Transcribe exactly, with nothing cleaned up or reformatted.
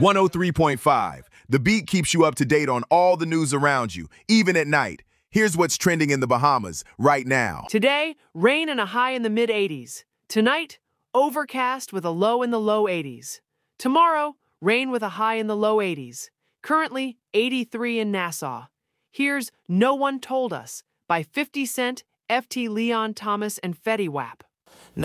one oh three point five. The Beat keeps you up to date on all the news around you, even at night. Here's what's trending in the Bahamas right now. Today, rain and a high in the mid eighties. Tonight, overcast with a low in the low eighties. Tomorrow, rain with a high in the low eighties. Currently, eighty-three in Nassau. Here's No One Told Us by fifty Cent, F T Leon Thomas, and Fetty Wap.